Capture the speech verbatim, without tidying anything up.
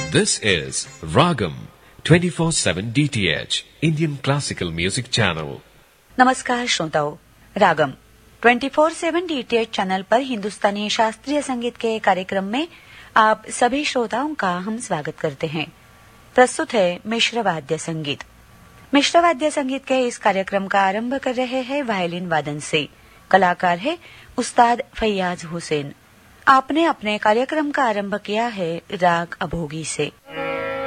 This is Ragam twenty-four seven D T H Indian Classical Music Channel. नमस्कार श्रोताओं, रागम twenty four seven DTH channel पर हिंदुस्तानी शास्त्रीय संगीत के कार्यक्रम में आप सभी श्रोताओं का हम स्वागत करते हैं। प्रस्तुत है मिश्र वाद्य संगीत। मिश्र वाद्य संगीत के इस कार्यक्रम का आरंभ कर रहे हैं वायलिन वादन से। कलाकार है उस्ताद फैयाज हुसैन। आपने अपने कार्यक्रम का आरंभ किया है राग अभोगी से।